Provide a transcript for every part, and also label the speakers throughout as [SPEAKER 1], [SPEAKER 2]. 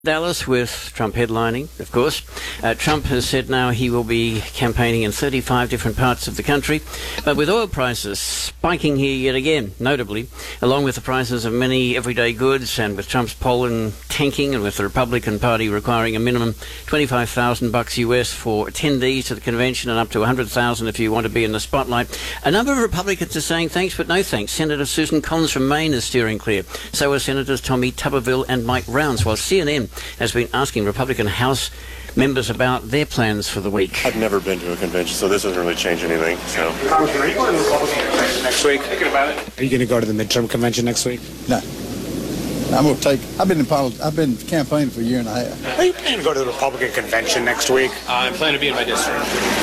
[SPEAKER 1] Dallas with Trump headlining, of course. Trump has said now he will be campaigning in 35 different parts of the country, but with oil prices spiking here yet again, notably, along with the prices of many everyday goods and with Trump's polling tanking and with the Republican Party requiring a minimum $25,000 US for attendees to the convention and up to $100,000 if you want to be in the spotlight, a number of Republicans are saying thanks but no thanks. Senator Susan Collins from Maine is steering clear. So are Senators Tommy Tuberville and Mike Rounds, while CNN has been asking Republican House members about their plans for the week.
[SPEAKER 2] I've never been to a convention, so this doesn't really change anything. So,
[SPEAKER 3] are you going to the Republican convention next week? Thinking about it. Are you going to go to the midterm convention next week?
[SPEAKER 4] No. I'm going to take. I've been campaigning for a year and a half.
[SPEAKER 3] Are you planning to go to the Republican convention next week?
[SPEAKER 5] I'm planning to be in my district.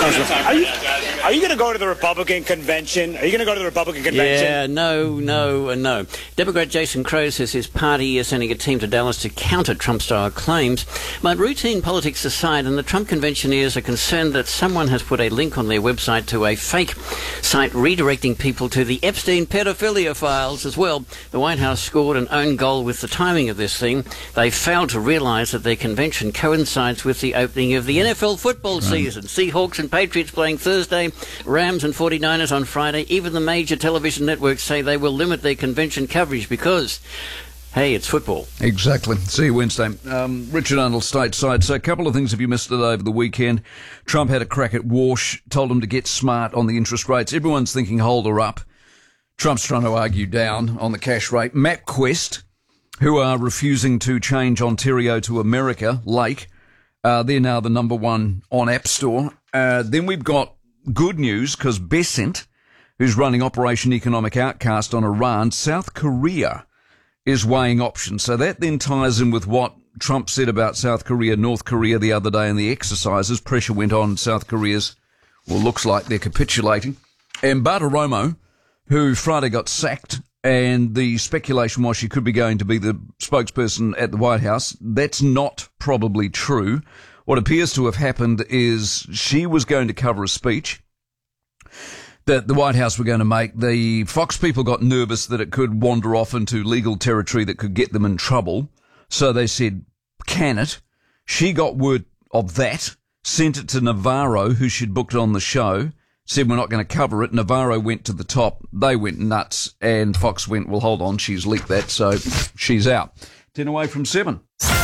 [SPEAKER 3] Are you going to go to the Republican convention? Are you going to go to the Republican convention?
[SPEAKER 1] Yeah, no. Democrat Jason Crow says his party is sending a team to Dallas to counter Trump-style claims. But routine politics aside, and the Trump conventioneers are concerned that someone has put a link on their website to a fake site redirecting people to the Epstein pedophilia files as well. The White House scored an own goal with the timing of this thing. They failed to realise that their convention coincides with the opening of the NFL football season. Seahawks and Patriots playing Thursday, Rams and 49ers on Friday. Even the major television networks say they will limit their convention coverage because, hey, it's football.
[SPEAKER 6] Exactly. See you Wednesday. Richard Arnold stateside. So a couple of things if you missed it over the weekend. Trump had a crack at Walsh, told him to get smart on the interest rates. Everyone's thinking hold her up. Trump's trying to argue down on the cash rate. MapQuest, who are refusing to change Ontario to America, Lake. They're now the number one on App Store. Then we've got good news because Bessent, who's running Operation Economic Outcast on Iran, South Korea is weighing options. So that then ties in with what Trump said about South Korea, North Korea the other day in the exercises. Pressure went on. South Korea's, well, looks like they're capitulating. And Bartiromo, who Friday got sacked, and the speculation was she could be going to be the spokesperson at the White House. That's not probably true. What appears to have happened is she was going to cover a speech that the White House were going to make. The Fox people got nervous that it could wander off into legal territory that could get them in trouble. So they said, can it? She got word of that, sent it to Navarro, who she'd booked on the show, said we're not going to cover it. Navarro went to the top. They went nuts. And Fox went, well, hold on, she's leaked that, so she's out. 10 away from 7.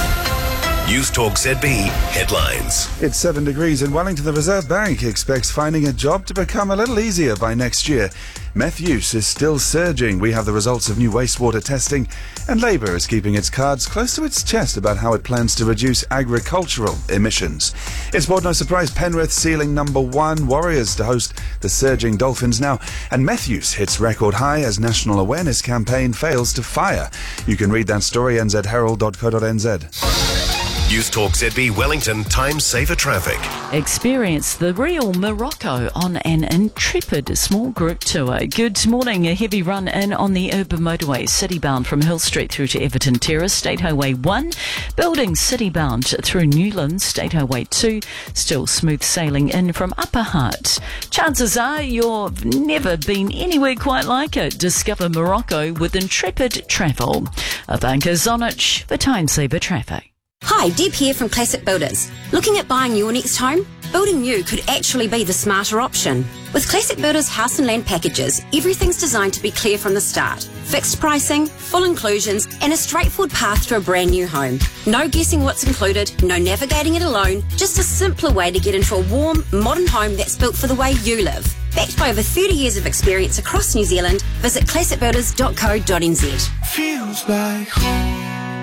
[SPEAKER 7] News Talk ZB headlines.
[SPEAKER 8] It's 7 degrees in Wellington. The Reserve Bank expects finding a job to become a little easier by next year. Meth use is still surging. We have the results of new wastewater testing, and Labour is keeping its cards close to its chest about how it plans to reduce agricultural emissions. In sport, no surprise, Penrith ceiling number 1, Warriors to host the surging Dolphins now, and meth use hits record high as National Awareness Campaign fails to fire. You can read that story nzherald.co.nz.
[SPEAKER 7] News Talk ZB Wellington, time saver traffic.
[SPEAKER 9] Experience the real Morocco on an intrepid small group tour. Good morning. A heavy run in on the urban motorway, citybound from Hill Street through to Everton Terrace, State Highway 1, building citybound through Newlands, State Highway 2, still smooth sailing in from Upper Hutt. Chances are you've never been anywhere quite like it. Discover Morocco with intrepid travel. A banker's on it for time saver traffic.
[SPEAKER 10] Hi, Deb here from Classic Builders. Looking at buying your next home? Building new could actually be the smarter option. With Classic Builders house and land packages, everything's designed to be clear from the start. Fixed pricing, full inclusions, and a straightforward path to a brand new home. No guessing what's included, no navigating it alone, just a simpler way to get into a warm, modern home that's built for the way you live. Backed by over 30 years of experience across New Zealand, visit classicbuilders.co.nz.
[SPEAKER 11] Feels like home.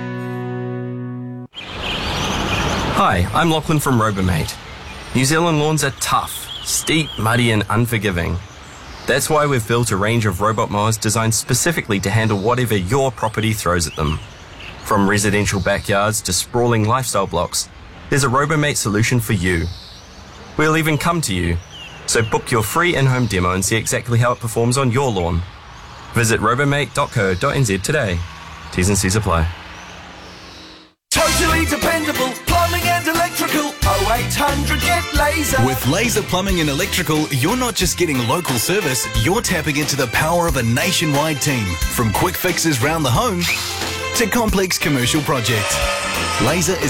[SPEAKER 5] Hi, I'm Lachlan from Robomate. New Zealand lawns are tough, steep, muddy and unforgiving. That's why we've built a range of robot mowers designed specifically to handle whatever your property throws at them. From residential backyards to sprawling lifestyle blocks, there's a Robomate solution for you. We'll even come to you, so book your free in-home demo and see exactly how it performs on your lawn. Visit robomate.co.nz today. T's and C's apply.
[SPEAKER 11] Totally dependable plumbing and electrical. 0800 get Laser.
[SPEAKER 7] With Laser Plumbing and Electrical, you're not just getting local service, you're tapping into the power of a nationwide team. From quick fixes round the home to complex commercial projects. Laser is